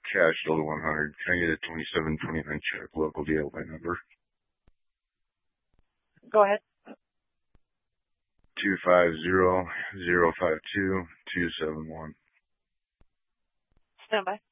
cash Delta 100. Can I get a 2729 check, local DL by number? Go ahead. 250-052-271. Stand by.